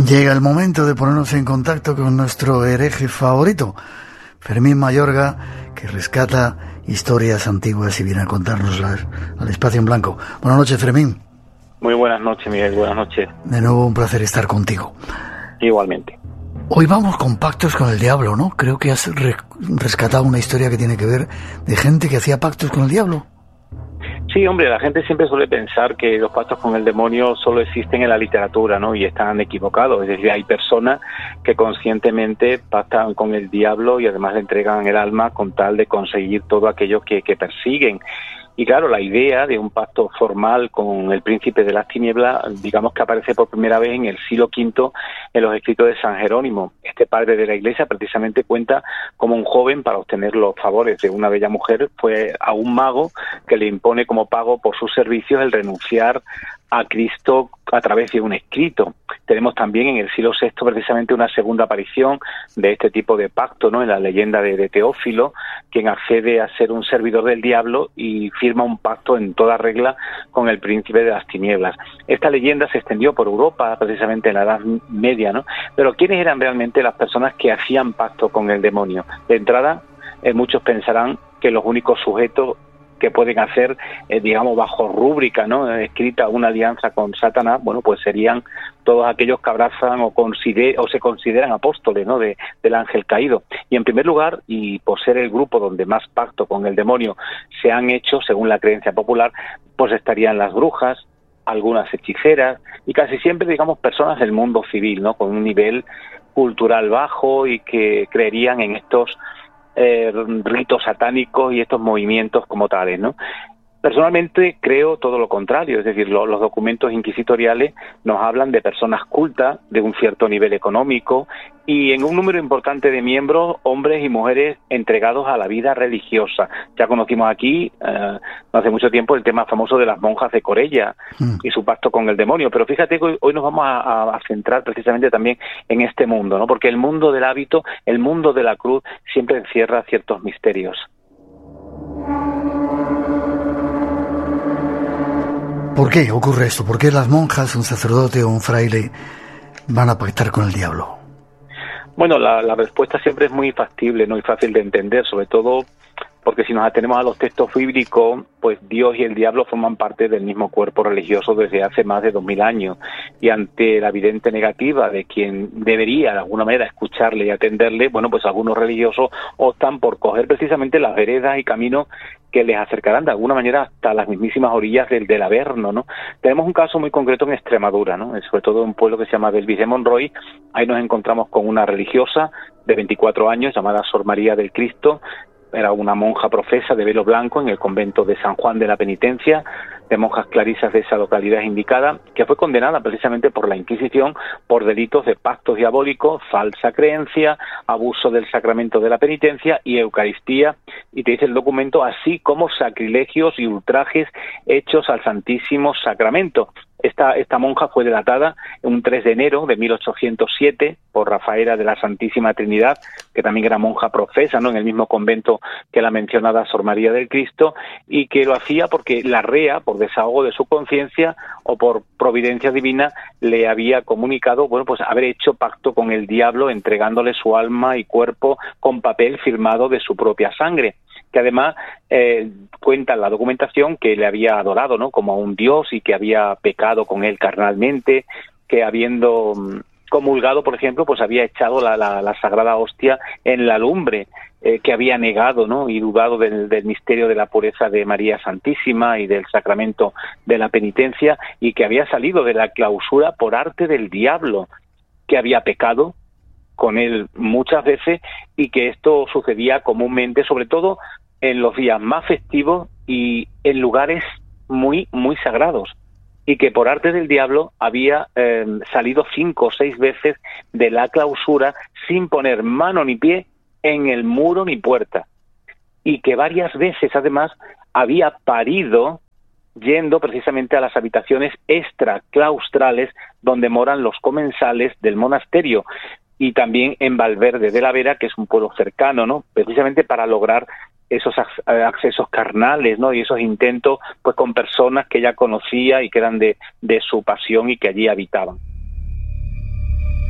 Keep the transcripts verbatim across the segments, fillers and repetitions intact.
Llega el momento de ponernos en contacto con nuestro hereje favorito, Fermín Mayorga, que rescata historias antiguas y viene a contárnoslas al espacio en blanco. Buenas noches, Fermín. Muy buenas noches, Miguel. Buenas noches. De nuevo un placer estar contigo. Igualmente. Hoy vamos con pactos con el diablo, ¿no? Creo que has re- rescatado una historia que tiene que ver de gente que hacía pactos con el diablo. Sí, hombre, la gente siempre suele pensar que los pactos con el demonio solo existen en la literatura, ¿no? Y están equivocados. Es decir, hay personas que conscientemente pactan con el diablo y además le entregan el alma con tal de conseguir todo aquello que, que persiguen. Y claro, la idea de un pacto formal con el príncipe de las tinieblas, digamos que aparece por primera vez en el siglo quinto en los escritos de San Jerónimo. Este padre de la Iglesia precisamente cuenta cómo un joven, para obtener los favores de una bella mujer, fue a un mago que le impone como pago por sus servicios el renunciar a Cristo a través de un escrito. Tenemos también en el siglo sexto precisamente una segunda aparición de este tipo de pacto, ¿no? En la leyenda de, de Teófilo, quien accede a ser un servidor del diablo y firma un pacto en toda regla con el príncipe de las tinieblas. Esta leyenda se extendió por Europa precisamente en la Edad Media, ¿no? Pero ¿quiénes eran realmente las personas que hacían pacto con el demonio? De entrada, eh, muchos pensarán que los únicos sujetos que pueden hacer, eh, digamos, bajo rúbrica, ¿no?, escrita una alianza con Satanás, bueno, pues serían todos aquellos que abrazan o, consider o se consideran apóstoles, ¿no?, de, del ángel caído. Y en primer lugar, y por ser el grupo donde más pacto con el demonio se han hecho, según la creencia popular, pues estarían las brujas, algunas hechiceras y casi siempre, digamos, personas del mundo civil, ¿no?, con un nivel cultural bajo y que creerían en estos Eh, ritos satánicos y estos movimientos como tales, ¿no? Personalmente creo todo lo contrario, es decir, lo, los documentos inquisitoriales nos hablan de personas cultas, de un cierto nivel económico y en un número importante de miembros, hombres y mujeres entregados a la vida religiosa. Ya conocimos aquí, eh, no hace mucho tiempo, el tema famoso de las monjas de Corella mm. y su pacto con el demonio, pero fíjate que hoy, hoy nos vamos a, a centrar precisamente también en este mundo, ¿no? Porque el mundo del hábito, el mundo de la cruz, siempre encierra ciertos misterios. ¿Por qué ocurre esto? ¿Por qué las monjas, un sacerdote o un fraile van a pactar con el diablo? Bueno, la, la respuesta siempre es muy factible, ¿no?, y fácil de entender, sobre todo porque si nos atenemos a los textos bíblicos, pues Dios y el diablo forman parte del mismo cuerpo religioso desde hace más de dos mil años. Y ante la evidente negativa de quien debería, de alguna manera, escucharle y atenderle, bueno, pues algunos religiosos optan por coger precisamente las veredas y caminos que les acercarán de alguna manera hasta las mismísimas orillas del, del Averno, ¿no? Tenemos un caso muy concreto en Extremadura, ¿no?, sobre todo en un pueblo que se llama Belvis de Monroy. Ahí nos encontramos con una religiosa de veinticuatro años llamada Sor María del Cristo. Era una monja profesa de velo blanco en el convento de San Juan de la Penitencia, de monjas clarisas de esa localidad indicada, que fue condenada precisamente por la Inquisición por delitos de pactos diabólicos, falsa creencia, abuso del sacramento de la penitencia y Eucaristía, y te dice el documento, así como sacrilegios y ultrajes hechos al Santísimo Sacramento. Esta, esta monja fue delatada un tres de enero de mil ochocientos siete por Rafaela de la Santísima Trinidad, que también era monja profesa, ¿no?, en el mismo convento que la mencionada Sor María del Cristo, y que lo hacía porque la rea, por desahogo de su conciencia o por providencia divina, le había comunicado, bueno, pues haber hecho pacto con el diablo entregándole su alma y cuerpo con papel firmado de su propia sangre, que además eh, cuenta en la documentación que le había adorado, ¿no?, como a un dios y que había pecado con él carnalmente, que habiendo comulgado, por ejemplo, pues había echado la, la, la sagrada hostia en la lumbre, eh, que había negado, ¿no?, y dudado del, del misterio de la pureza de María Santísima y del sacramento de la penitencia, y que había salido de la clausura por arte del diablo, que había pecado con él muchas veces y que esto sucedía comúnmente, sobre todo en los días más festivos y en lugares muy, muy sagrados, y que por arte del diablo había eh, salido cinco o seis veces de la clausura sin poner mano ni pie en el muro ni puerta, y que varias veces además había parido yendo precisamente a las habitaciones extraclaustrales donde moran los comensales del monasterio, y también en Valverde de la Vera, que es un pueblo cercano, ¿no?, precisamente para lograr esos accesos carnales, ¿no?, y esos intentos pues con personas que ya conocía y que eran de, de su pasión y que allí habitaban.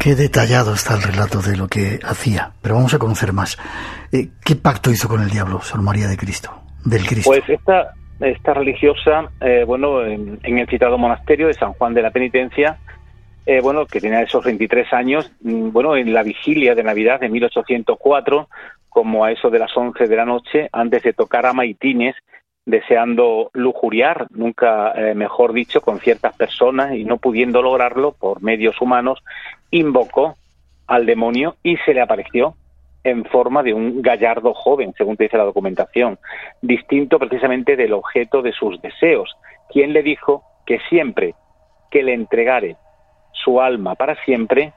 Qué detallado está el relato de lo que hacía, pero vamos a conocer más. Eh, ¿Qué pacto hizo con el diablo, Sor María de Cristo, del Cristo? Pues esta, esta religiosa, eh, bueno, en, en el citado monasterio de San Juan de la Penitencia, eh, bueno, que tenía esos veintitrés años, bueno, en la vigilia de Navidad de mil ochocientos cuatro, como a eso de las once de la noche, antes de tocar a maitines, deseando lujuriar, nunca eh, mejor dicho, con ciertas personas y no pudiendo lograrlo por medios humanos, invocó al demonio y se le apareció en forma de un gallardo joven, según te dice la documentación, distinto precisamente del objeto de sus deseos, quien le dijo que siempre que le entregare su alma para siempre,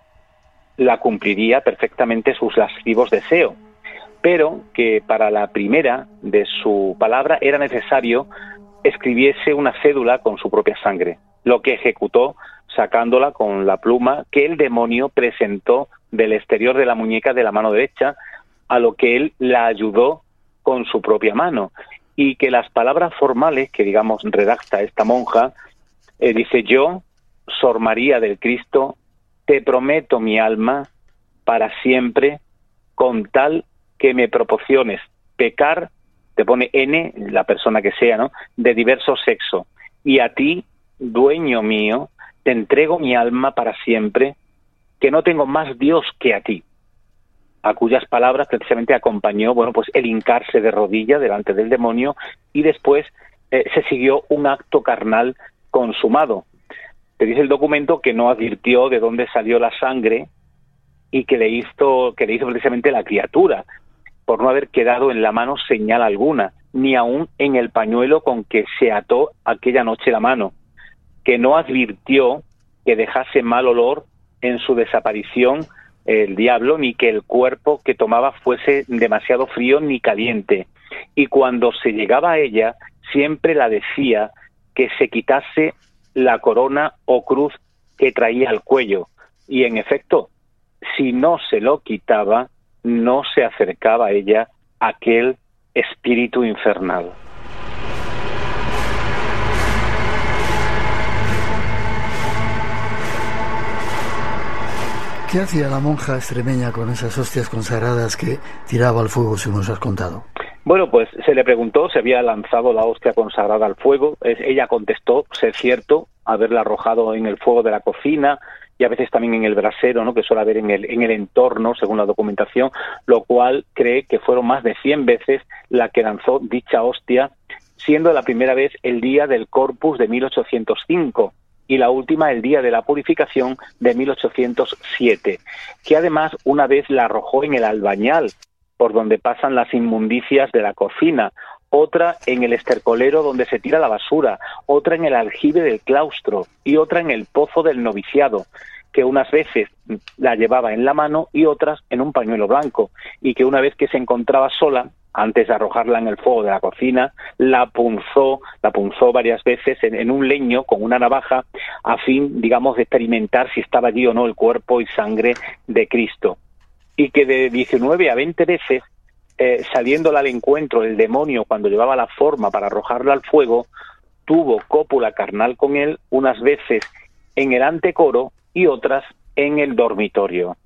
la cumpliría perfectamente sus lascivos deseos, pero que para la primera de su palabra era necesario escribiese una cédula con su propia sangre, lo que ejecutó sacándola con la pluma que el demonio presentó del exterior de la muñeca de la mano derecha, a lo que él la ayudó con su propia mano, y que las palabras formales que, digamos, redacta esta monja, eh, dice: yo, Sor María del Cristo, te prometo mi alma para siempre, con tal que me proporciones pecar, te pone N, la persona que sea, ¿no?, de diverso sexo, y a ti, dueño mío, te entrego mi alma para siempre, que no tengo más Dios que a ti. A cuyas palabras precisamente acompañó, bueno, pues el hincarse de rodilla delante del demonio, y después eh, se siguió un acto carnal consumado. Te dice el documento que no advirtió de dónde salió la sangre y que le hizo, que le hizo precisamente la criatura, por no haber quedado en la mano señal alguna, ni aún en el pañuelo con que se ató aquella noche la mano, que no advirtió que dejase mal olor en su desaparición el diablo, ni que el cuerpo que tomaba fuese demasiado frío ni caliente, y cuando se llegaba a ella siempre la decía que se quitase la corona o cruz que traía al cuello, y en efecto, si no se lo quitaba, no se acercaba a ella aquel espíritu infernal. ¿Qué hacía la monja extremeña con esas hostias consagradas que tiraba al fuego, según nos has contado? Bueno, pues se le preguntó si había lanzado la hostia consagrada al fuego. Ella contestó ser cierto, haberla arrojado en el fuego de la cocina y a veces también en el brasero, ¿no?, que suele haber en el, en el entorno, según la documentación, lo cual cree que fueron más de cien veces la que lanzó dicha hostia, siendo la primera vez el día del Corpus de mil ochocientos cinco y la última el día de la Purificación de mil ochocientos siete, que además una vez la arrojó en el albañal, por donde pasan las inmundicias de la cocina, otra en el estercolero donde se tira la basura, otra en el aljibe del claustro y otra en el pozo del noviciado, que unas veces la llevaba en la mano y otras en un pañuelo blanco, y que una vez que se encontraba sola, antes de arrojarla en el fuego de la cocina, la punzó, la punzó varias veces en, en un leño con una navaja, a fin, digamos, de experimentar si estaba allí o no el cuerpo y sangre de Cristo. Y que de diecinueve a veinte veces, eh, saliéndole al encuentro el demonio cuando llevaba la forma para arrojarla al fuego, tuvo cópula carnal con él, unas veces en el antecoro y otras en el dormitorio.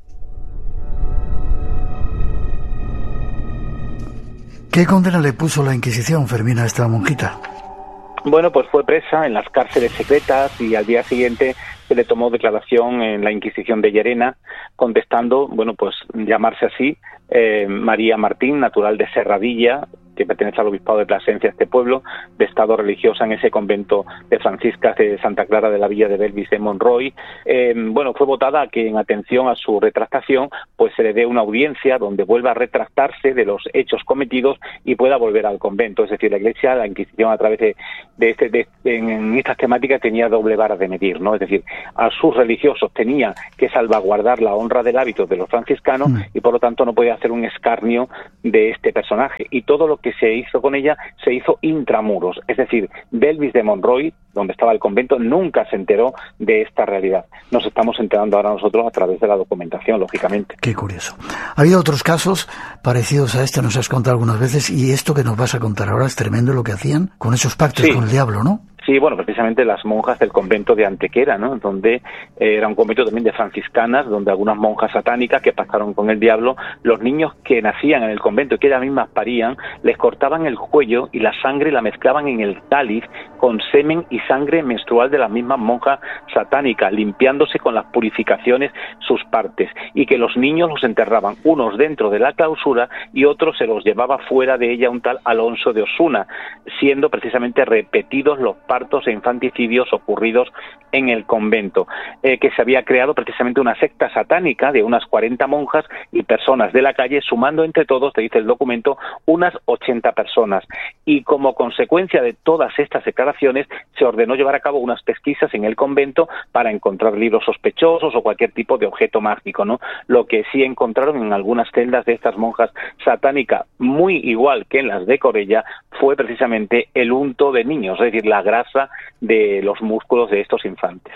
¿Qué condena le puso la Inquisición, Fermín, a esta monjita? Bueno, pues fue presa en las cárceles secretas y al día siguiente se le tomó declaración en la Inquisición de Llerena, contestando, bueno, pues llamarse así, eh, María Martín, natural de Serradilla, que pertenece al obispado de Plasencia, este pueblo, de estado religiosa en ese convento de franciscas de Santa Clara de la Villa de Belvis de Monroy. Eh, bueno, fue votada a que, en atención a su retractación, pues se le dé una audiencia donde vuelva a retractarse de los hechos cometidos y pueda volver al convento. Es decir, la Iglesia, la Inquisición, a través de, de, este, de en, en estas temáticas tenía doble vara de medir, ¿no? Es decir, a sus religiosos tenía que salvaguardar la honra del hábito de los franciscanos mm. y por lo tanto no podía hacer un escarnio de este personaje. Y todo lo que se hizo con ella se hizo intramuros, es decir, Belvis de Monroy, donde estaba el convento, nunca se enteró de esta realidad. Nos estamos enterando ahora nosotros a través de la documentación, lógicamente. Qué curioso. Ha habido otros casos parecidos a este, nos has contado algunas veces, y esto que nos vas a contar ahora es tremendo lo que hacían con esos pactos sí. con el diablo, ¿no? Sí, bueno, precisamente las monjas del convento de Antequera, ¿no? Donde eh, era un convento también de franciscanas, donde algunas monjas satánicas que pactaron con el diablo, los niños que nacían en el convento y que ellas mismas parían, les cortaban el cuello y la sangre la mezclaban en el cáliz con semen y sangre menstrual de las mismas monjas satánicas, limpiándose con las purificaciones sus partes, y que los niños los enterraban, unos dentro de la clausura y otros se los llevaba fuera de ella un tal Alonso de Osuna, siendo precisamente repetidos los partos e infanticidios ocurridos en el convento, eh, que se había creado precisamente una secta satánica de unas cuarenta monjas y personas de la calle, sumando entre todos, te dice el documento, unas ochenta personas. Y como consecuencia de todas estas declaraciones, se ordenó llevar a cabo unas pesquisas en el convento para encontrar libros sospechosos o cualquier tipo de objeto mágico, ¿no? Lo que sí encontraron en algunas celdas de estas monjas satánicas, muy igual que en las de Corella, fue precisamente el unto de niños, es decir, la grasa de los músculos de estos infantes.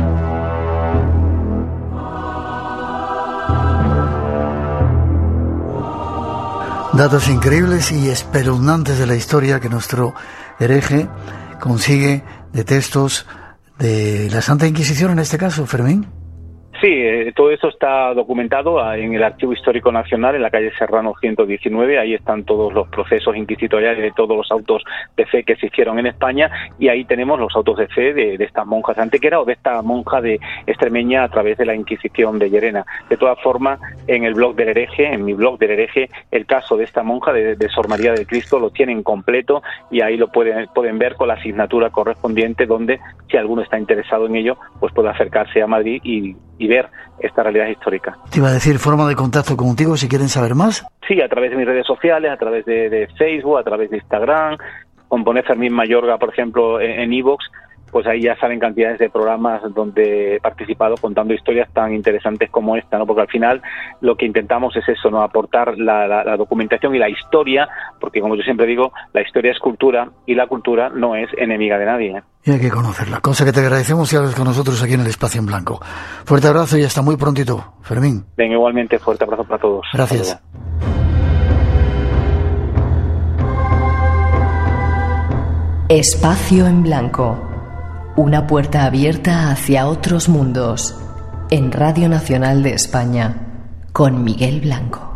Datos increíbles y espeluznantes de la historia que nuestro hereje consigue de textos de la Santa Inquisición, en este caso, Fermín. Sí, eh, todo eso está documentado en el Archivo Histórico Nacional, en la calle Serrano ciento diecinueve. Ahí están todos los procesos inquisitoriales de todos los autos de fe que se hicieron en España, y ahí tenemos los autos de fe de, de estas monjas de Antequera o de esta monja de Extremeña a través de la Inquisición de Llerena. De todas formas, en el blog del hereje, en mi blog del hereje, el caso de esta monja de, de Sor María del Cristo lo tienen completo, y ahí lo pueden, pueden ver con la asignatura correspondiente, donde si alguno está interesado en ello, pues puede acercarse a Madrid y, y ver esta realidad histórica. Te iba a decir, forma de contacto contigo si quieren saber más. Sí, a través de mis redes sociales, a través de, de Facebook, a través de Instagram, con poner Fermín Mayorga, por ejemplo, en iVoox, pues ahí ya salen cantidades de programas donde he participado contando historias tan interesantes como esta, ¿no? Porque al final lo que intentamos es eso, ¿no? Aportar la, la, la documentación y la historia, porque como yo siempre digo, la historia es cultura y la cultura no es enemiga de nadie, ¿eh? Y hay que conocerla, cosa que te agradecemos y hablas con nosotros aquí en el Espacio en Blanco. Fuerte abrazo y hasta muy prontito, Fermín. Venga, igualmente, fuerte abrazo para todos. Gracias. Espacio en Blanco. Una puerta abierta hacia otros mundos, en Radio Nacional de España, con Miguel Blanco.